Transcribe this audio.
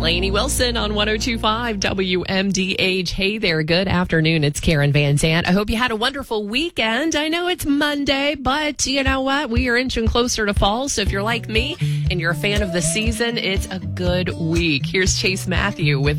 Lainey Wilson on 102.5 WMDH. Hey there, good afternoon. It's Karen Van Zant. I hope you had a wonderful weekend. I know it's Monday, but you know what? We are inching closer to fall, so if you're like me and you're a fan of the season, it's a good week. Here's Chase Matthew with